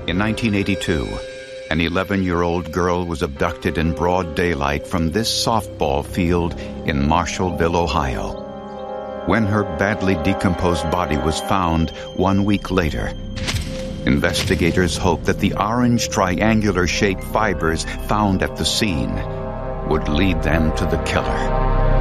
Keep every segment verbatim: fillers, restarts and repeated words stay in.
In nineteen eighty-two, an eleven-year-old girl was abducted in broad daylight from this softball field in Marshallville, Ohio. When her badly decomposed body was found one week later, investigators hoped that the orange triangular-shaped fibers found at the scene would lead them to the killer.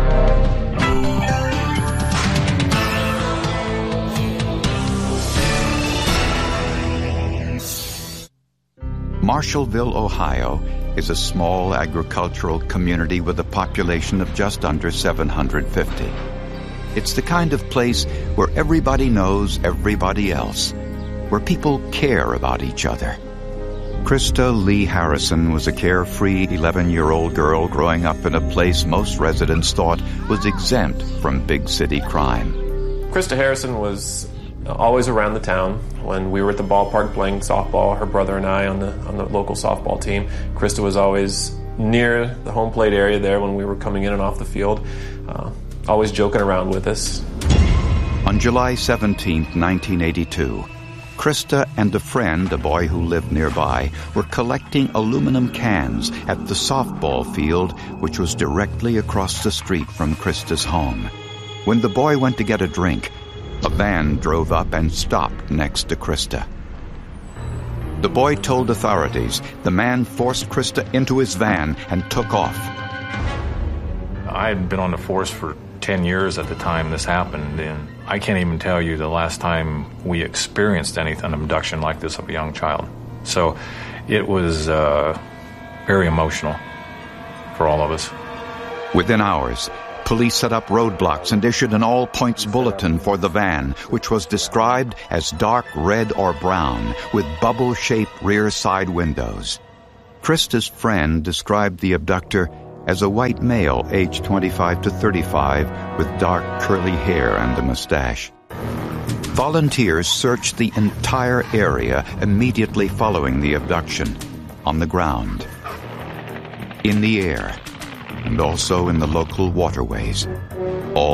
Marshallville, Ohio, is a small agricultural community with a population of just under seven hundred fifty. It's the kind of place where everybody knows everybody else, where people care about each other. Krista Lee Harrison was a carefree eleven-year-old girl growing up in a place most residents thought was exempt from big city crime. Krista Harrison was always around the town. When we were at the ballpark playing softball, her brother and I on the on the local softball team, Krista was always near the home plate area there when we were coming in and off the field, uh, always joking around with us. On July seventeenth, nineteen eighty-two, Krista and a friend, a boy who lived nearby, were collecting aluminum cans at the softball field, which was directly across the street from Krista's home. When the boy went to get a drink, a van drove up and stopped next to Krista. The boy told authorities the man forced Krista into his van and took off. I had been on the force for ten years at the time this happened, and I can't even tell you the last time we experienced anything, an abduction like this of a young child. So it was uh, very emotional for all of us. Within hours, police set up roadblocks and issued an all-points bulletin for the van, which was described as dark red or brown with bubble-shaped rear side windows. Krista's friend described the abductor as a white male aged twenty-five to thirty-five with dark curly hair and a mustache. Volunteers searched the entire area immediately following the abduction, on the ground, in the air, and also in the local waterways. All